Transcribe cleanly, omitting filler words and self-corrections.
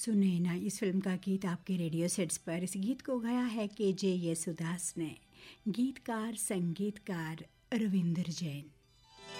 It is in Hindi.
सुनैना इस फिल्म का गीत आपके रेडियो सेट्स पर। इस गीत को गाया है के जे येसुदास ने, गीतकार संगीतकार रविंदर जैन।